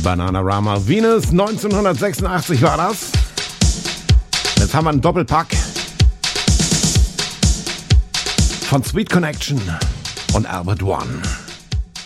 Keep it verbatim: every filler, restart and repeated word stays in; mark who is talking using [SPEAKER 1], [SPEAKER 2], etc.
[SPEAKER 1] Bananarama. Venus, neunzehnhundertsechsundachtzig war das. Jetzt haben wir einen Doppelpack von Sweet Connection und Albert One.